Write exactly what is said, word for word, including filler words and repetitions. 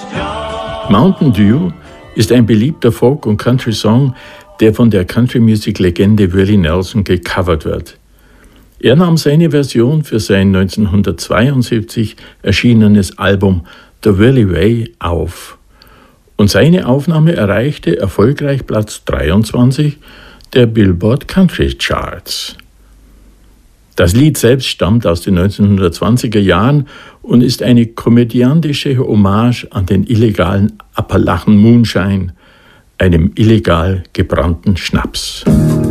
Mountain Dew ist ein beliebter Folk- und Country-Song, der von der Country-Music-Legende Willie Nelson gecovert wird. Er nahm seine Version für sein neunzehnhundertzweiundsiebzig erschienenes Album The Willie Way auf. Und seine Aufnahme erreichte erfolgreich Platz dreiundzwanzig der Billboard Country Charts. Das Lied selbst stammt aus den neunzehnhundertzwanziger Jahren und ist eine komödiantische Hommage an den illegalen Appalachen Moonshine, einem illegal gebrannten Schnaps.